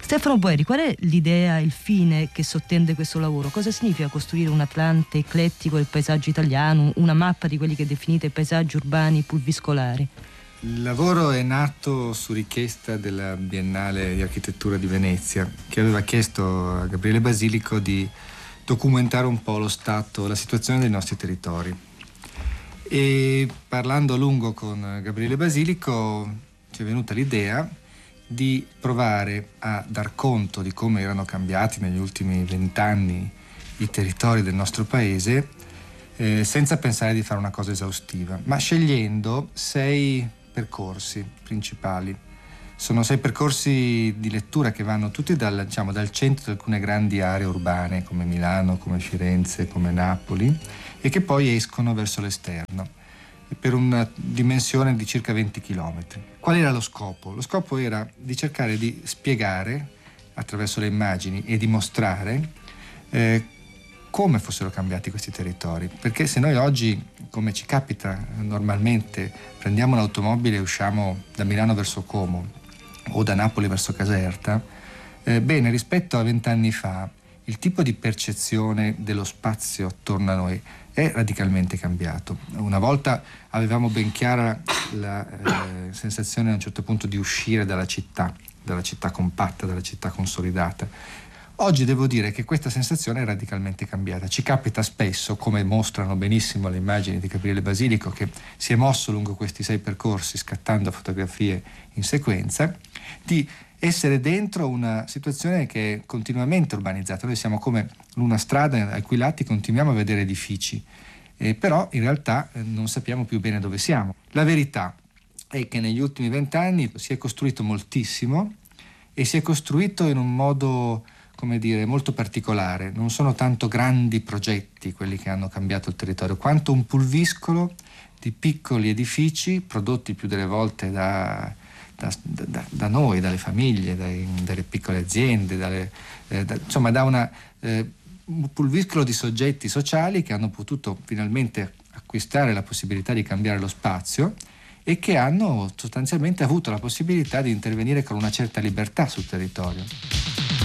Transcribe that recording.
Stefano Boeri, qual è l'idea, il fine che sottende questo lavoro? Cosa significa costruire un Atlante eclettico del paesaggio italiano, una mappa di quelli che definite paesaggi urbani pulviscolari? Il lavoro è nato su richiesta della Biennale di Architettura di Venezia, che aveva chiesto a Gabriele Basilico di documentare un po' lo stato, la situazione dei nostri territori. E parlando a lungo con Gabriele Basilico ci è venuta l'idea di provare a dar conto di come erano cambiati negli ultimi 20 anni i territori del nostro paese, senza pensare di fare una cosa esaustiva, ma scegliendo 6 percorsi principali. Sono 6 percorsi di lettura che vanno tutti dal centro di alcune grandi aree urbane come Milano, come Firenze, come Napoli, e che poi escono verso l'esterno per una dimensione di circa 20 km. Qual era lo scopo? Lo scopo era di cercare di spiegare attraverso le immagini e di mostrare come fossero cambiati questi territori, perché se noi oggi, come ci capita normalmente, prendiamo un'automobile e usciamo da Milano verso Como o da Napoli verso Caserta, bene, rispetto a 20 anni fa il tipo di percezione dello spazio attorno a noi è radicalmente cambiato. Una volta avevamo ben chiara la sensazione a un certo punto di uscire dalla città compatta, dalla città consolidata. Oggi devo dire che questa sensazione è radicalmente cambiata. Ci capita spesso, come mostrano benissimo le immagini di Gabriele Basilico, che si è mosso lungo questi 6 percorsi scattando fotografie in sequenza, di essere dentro una situazione che è continuamente urbanizzata. Noi siamo come una strada ai cui lati continuiamo a vedere edifici, però in realtà non sappiamo più bene dove siamo. La verità è che negli ultimi 20 anni si è costruito moltissimo e si è costruito in un modo, come dire, molto particolare. Non sono tanto grandi progetti quelli che hanno cambiato il territorio, quanto un pulviscolo di piccoli edifici prodotti più delle volte da noi, dalle famiglie, dalle piccole aziende, insomma da un pulviscolo di soggetti sociali che hanno potuto finalmente acquistare la possibilità di cambiare lo spazio e che hanno sostanzialmente avuto la possibilità di intervenire con una certa libertà sul territorio.